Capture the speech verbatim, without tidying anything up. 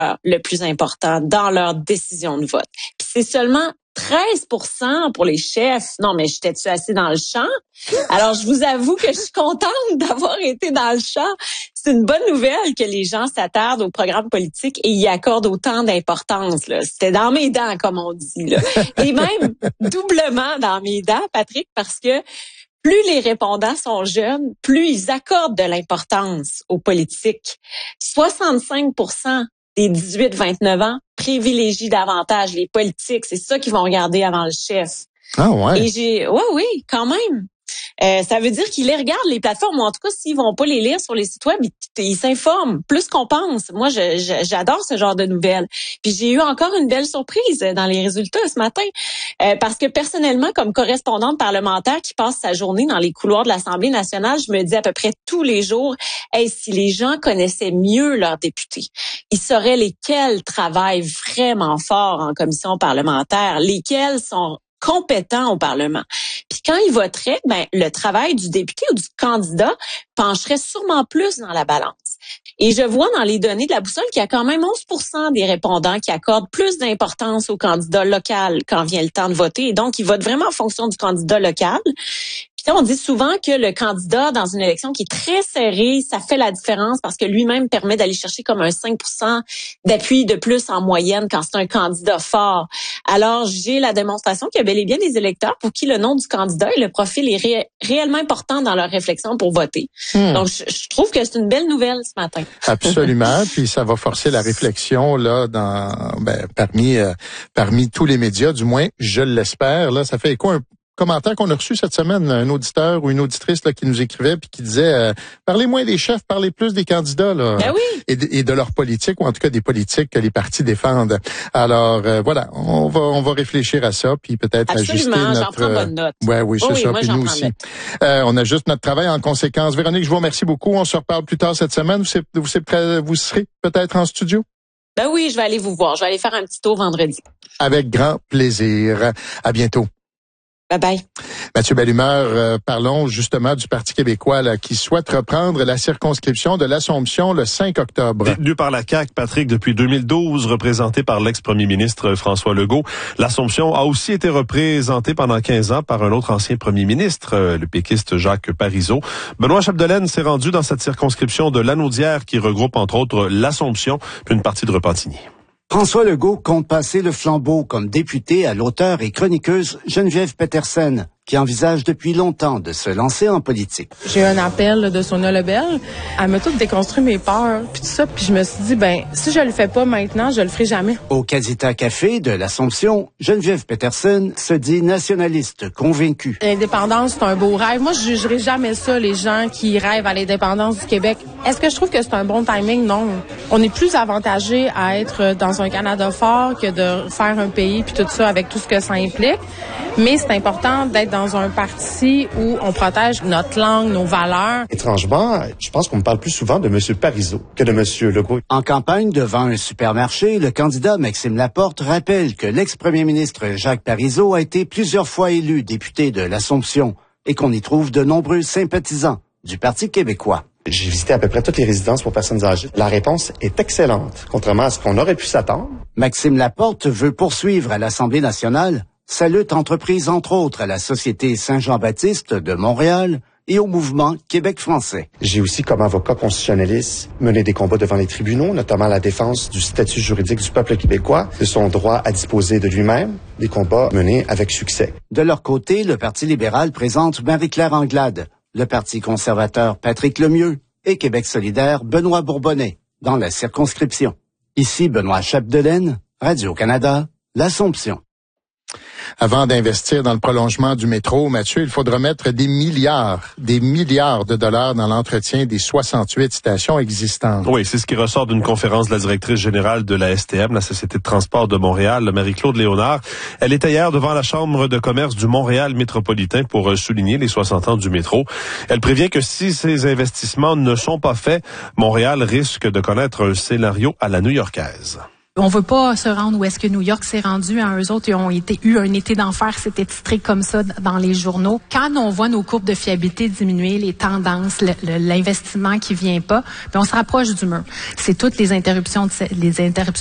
le plus important dans leur décision de vote. Puis c'est seulement treize pour cent pour les chefs. Non, mais j'étais-tu assez dans le champ? Alors, je vous avoue que je suis contente d'avoir été dans le champ. C'est une bonne nouvelle que les gens s'attardent au programme politique et y accordent autant d'importance, là. C'était dans mes dents, comme on dit, là. Et même doublement dans mes dents, Patrick, parce que plus les répondants sont jeunes, plus ils accordent de l'importance aux politiques. soixante-cinq pour cent des dix-huit vingt-neuf ans privilégient davantage les politiques. C'est ça qu'ils vont regarder avant le chef. Ah ouais. Et j'ai, ouais, oui, quand même. Euh, ça veut dire qu'ils les regardent, les plateformes, ou en tout cas, s'ils vont pas les lire sur les sites web, ils, ils s'informent plus qu'on pense. Moi, je, je, j'adore ce genre de nouvelles. Puis j'ai eu encore une belle surprise dans les résultats ce matin, euh, parce que personnellement, comme correspondante parlementaire qui passe sa journée dans les couloirs de l'Assemblée nationale, je me dis à peu près tous les jours, hey, si les gens connaissaient mieux leurs députés, ils sauraient lesquels travaillent vraiment fort en commission parlementaire, lesquels sont compétents au Parlement. Puis quand ils voteraient, ben le travail du député ou du candidat pencherait sûrement plus dans la balance. Et je vois dans les données de la boussole qu'il y a quand même onze pour cent des répondants qui accordent plus d'importance au candidat local quand vient le temps de voter. Et donc, ils votent vraiment en fonction du candidat local. Puis on dit souvent que le candidat dans une élection qui est très serrée, ça fait la différence parce que lui-même permet d'aller chercher comme un cinq pour cent d'appui de plus en moyenne quand c'est un candidat fort. Alors, j'ai la démonstration qu'il y a bel et bien des électeurs pour qui le nom du candidat et le profil est ré- réellement important dans leur réflexion pour voter. Hmm. Donc, je, je trouve que c'est une belle nouvelle ce matin. Absolument. Puis ça va forcer la réflexion là dans ben, parmi euh, parmi tous les médias, du moins, je l'espère. Là, ça fait écho un commentaire qu'on a reçu cette semaine, un auditeur ou une auditrice là qui nous écrivait puis qui disait euh, parlez moins des chefs, parlez plus des candidats là, ben oui. et, de, et de leur politique ou en tout cas des politiques que les partis défendent. Alors euh, voilà, on va on va réfléchir à ça puis peut-être Absolument, ajuster notre. J'en prends bonne note. Ouais, oui, c'est oh, oui, ça. moi, Puis nous aussi, euh, on ajuste notre travail en conséquence. Véronique, je vous remercie beaucoup. On se reparle plus tard cette semaine. Vous serez, vous serez, vous serez peut-être en studio. Ben oui, je vais aller vous voir. Je vais aller faire un petit tour vendredi. Avec grand plaisir. À bientôt. Bye bye. Mathieu Bellumeur, euh, parlons justement du Parti québécois là, qui souhaite reprendre la circonscription de l'Assomption le cinq octobre. Détenu par la C A Q, Patrick, depuis deux mille douze, représenté par l'ex-premier ministre François Legault, l'Assomption a aussi été représentée pendant quinze ans par un autre ancien premier ministre, le péquiste Jacques Parizeau. Benoît Chapdelaine s'est rendu dans cette circonscription de Lanaudière qui regroupe entre autres l'Assomption puis une partie de Repentigny. François Legault compte passer le flambeau comme député à l'auteure et chroniqueuse Geneviève Petersen, qui envisage depuis longtemps de se lancer en politique. J'ai eu un appel de Sonia Lebel. Elle m'a tout déconstruit mes peurs, puis tout ça, puis je me suis dit, ben si je le fais pas maintenant, je le ferai jamais. Au Casita Café de l'Assomption, Geneviève Petersen se dit nationaliste convaincue. L'indépendance, c'est un beau rêve. Moi, je jugerai jamais ça, les gens qui rêvent à l'indépendance du Québec. Est-ce que je trouve que c'est un bon timing? Non. On est plus avantagé à être dans un Canada fort que de faire un pays, puis tout ça, avec tout ce que ça implique. Mais c'est important d'être dans un parti où on protège notre langue, nos valeurs. Étrangement, je pense qu'on me parle plus souvent de M. Parizeau que de M. Legault. En campagne devant un supermarché, le candidat Maxime Laporte rappelle que l'ex-premier ministre Jacques Parizeau a été plusieurs fois élu député de l'Assomption et qu'on y trouve de nombreux sympathisants du Parti québécois. J'ai visité à peu près toutes les résidences pour personnes âgées. La réponse est excellente, contrairement à ce qu'on aurait pu s'attendre. Maxime Laporte veut poursuivre à l'Assemblée nationale sa lutte entreprise entre autres à la Société Saint-Jean-Baptiste de Montréal et au mouvement Québec français. J'ai aussi, comme avocat constitutionnaliste, mené des combats devant les tribunaux, notamment la défense du statut juridique du peuple québécois, de son droit à disposer de lui-même, des combats menés avec succès. De leur côté, le Parti libéral présente Marie-Claire Anglade, le Parti conservateur Patrick Lemieux et Québec solidaire Benoît Bourbonnais dans la circonscription. Ici Benoît Chapdelaine, Radio-Canada, l'Assomption. Avant d'investir dans le prolongement du métro, Mathieu, il faudra mettre des milliards, des milliards de dollars dans l'entretien des soixante-huit stations existantes. Oui, c'est ce qui ressort d'une conférence de la directrice générale de la S T M, la Société de transport de Montréal, Marie-Claude Léonard. Elle était hier devant la Chambre de commerce du Montréal métropolitain pour souligner les soixante ans du métro. Elle prévient que si ces investissements ne sont pas faits, Montréal risque de connaître un scénario à la new-yorkaise. On veut pas se rendre où est-ce que New York s'est rendu. Hein, eux autres, ils ont été, eu un été d'enfer, c'était titré comme ça dans les journaux. Quand on voit nos courbes de fiabilité diminuer, les tendances, le, le, l'investissement qui vient pas, bien, on se rapproche du mur. C'est toutes les interruptions, de, les interruptions